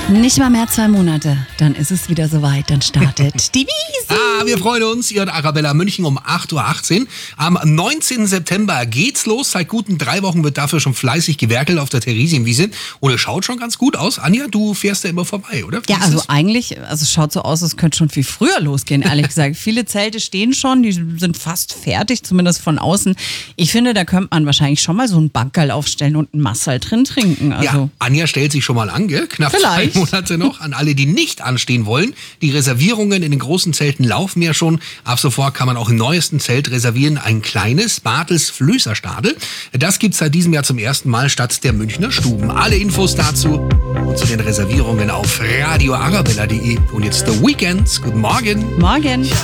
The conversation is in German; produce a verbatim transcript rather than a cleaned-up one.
Nicht mal mehr zwei Monate, dann ist es wieder soweit, dann startet die Wiesn. Ah, wir freuen uns. Ihr hört Arabella München um acht Uhr achtzehn. Am neunzehnten September geht's los. Seit guten drei Wochen wird dafür schon fleißig gewerkelt auf der Theresienwiese. Und es schaut schon ganz gut aus. Anja, du fährst ja immer vorbei, oder? Wie Ja, ist also das? eigentlich, also es schaut so aus, es könnte schon viel früher losgehen, ehrlich gesagt. Viele Zelte stehen schon, die sind fast fertig, zumindest von außen. Ich finde, da könnte man wahrscheinlich schon mal so ein Bankerl aufstellen und ein Massal drin trinken. Also. Ja, Anja stellt sich schon mal an, gell? Knapp Vielleicht. zwei Monate noch. An alle, die nicht anstehen wollen. Die Reservierungen in den großen Zelten laufen ja schon. Ab sofort kann man auch im neuesten Zelt reservieren. Ein kleines Bartels Flößerstadel. Das gibt's seit diesem Jahr zum ersten Mal statt der Münchner Stuben. Alle Infos dazu und zu den Reservierungen auf radio arabella punkt de. Und jetzt The Weeknd. Guten Morgen. Morgen.